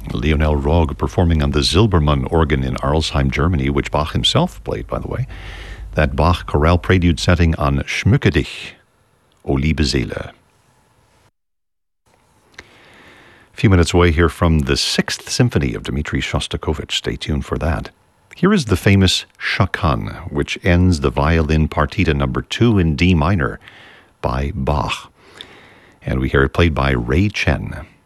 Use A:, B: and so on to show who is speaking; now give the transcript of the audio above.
A: Lionel Rogue performing on the Silbermann organ in Arlesheim, Germany, which Bach himself played, by the way. That Bach chorale prelude setting on Schmücke dich, O liebe Seele. A few minutes away here from the Sixth Symphony of Dmitri Shostakovich. Stay tuned for that. Here is the famous Chakan, which ends the violin partita number 2 in D minor by Bach. And we hear it played by Ray Chen.